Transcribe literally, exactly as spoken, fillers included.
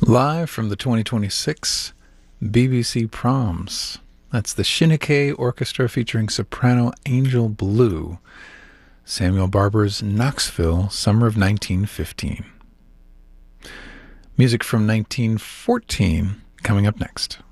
Live from the twenty twenty-six B B C Proms. That's the Shinnick Orchestra featuring soprano Angel Blue. Samuel Barber's Knoxville, summer of nineteen fifteen. Music from nineteen fourteen coming up next.